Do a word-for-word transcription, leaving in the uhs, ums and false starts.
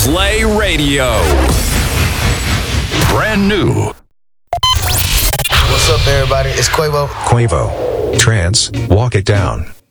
Play Radio. Brand new. What's up, everybody? It's Quavo. Quavo. Trance, walk it down.